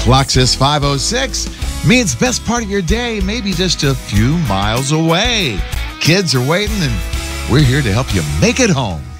Clock says 5:06. Means best part of your day, maybe just a few miles away. Kids are waiting, and we're here to help you make it home.